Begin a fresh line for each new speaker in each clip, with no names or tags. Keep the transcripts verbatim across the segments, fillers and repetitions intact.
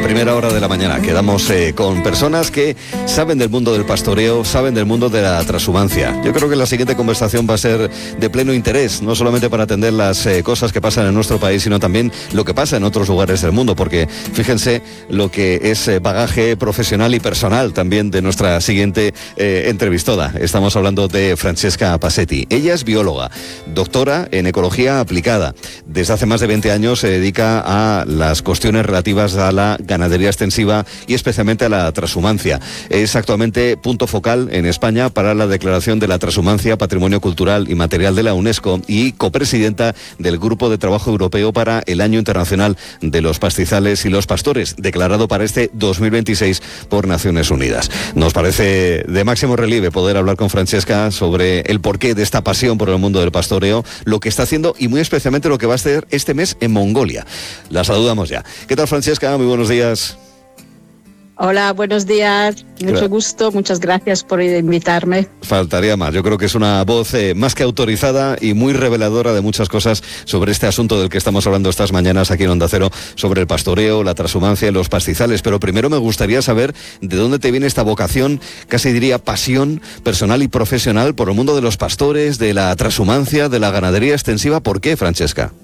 primera hora de la mañana quedamos eh, con personas que saben del mundo del pastoreo, saben del mundo de la transhumancia. Yo creo que la siguiente conversación va a ser de pleno interés, no solamente para atender las eh, cosas que pasan en nuestro país, sino también lo que pasa en otros lugares del mundo, porque fíjense lo que es eh, bagaje profesional y personal también de nuestra siguiente eh, entrevistada. Estamos hablando de Francesca Passetti. Ella es bióloga, doctora en ecología aplicada. Desde hace más de veinte años se dedica a las cuestiones relativas a la ganadería extensiva y especialmente a la transhumancia. Es actualmente punto focal en España para la declaración de la transhumancia Patrimonio Cultural y Material de la UNESCO y copresidenta del Grupo de Trabajo Europeo para el Año Internacional de los Pastizales y los Pastores, declarado para este dos mil veintiséis por Naciones Unidas. Nos parece de máximo relieve poder hablar con Francesca sobre el porqué de esta pasión por el mundo del pastoreo, lo que está haciendo y muy especialmente lo que va a hacer este mes en Mongolia. La saludamos ya. ¿Qué tal, Francesca? Muy buenos días.
Hola, buenos días. Mucho gusto. Muchas gracias por invitarme.
Faltaría más. Yo creo que es una voz eh, más que autorizada y muy reveladora de muchas cosas sobre este asunto del que estamos hablando estas mañanas aquí en Onda Cero, sobre el pastoreo, la transhumancia y los pastizales. Pero primero me gustaría saber de dónde te viene esta vocación, casi diría pasión personal y profesional por el mundo de los pastores, de la transhumancia, de la ganadería extensiva. ¿Por qué, Francesca?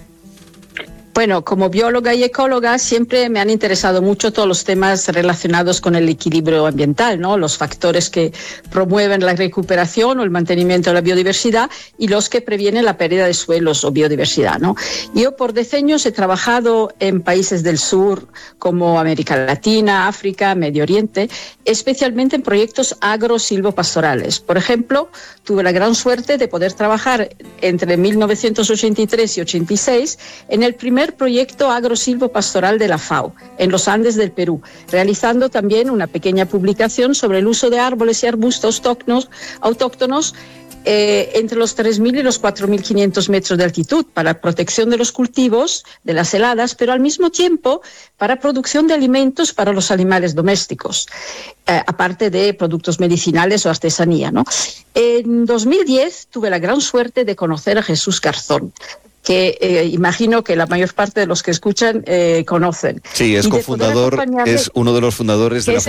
Bueno, como bióloga y ecóloga siempre me han interesado mucho todos los temas relacionados con el equilibrio ambiental, ¿no? Los factores que promueven la recuperación o el mantenimiento de la biodiversidad y los que previenen la pérdida de suelos o biodiversidad, ¿no? Yo por decenios he trabajado en países del sur como América Latina, África, Medio Oriente, especialmente en proyectos agro-silvopastorales. Por ejemplo, tuve la gran suerte de poder trabajar entre mil novecientos ochenta y tres y ochenta y seis en el primer proyecto agrosilvopastoral de la FAO en los Andes del Perú, realizando también una pequeña publicación sobre el uso de árboles y arbustos autóctonos, autóctonos eh, entre los tres mil y los cuatro mil quinientos metros de altitud para protección de los cultivos, de las heladas, pero al mismo tiempo para producción de alimentos para los animales domésticos, eh, aparte de productos medicinales o artesanía, ¿no? En dos mil diez tuve la gran suerte de conocer a Jesús Garzón, que eh, imagino que la mayor parte de los que escuchan eh, conocen.
Sí, es cofundador, es uno de los fundadores de la
es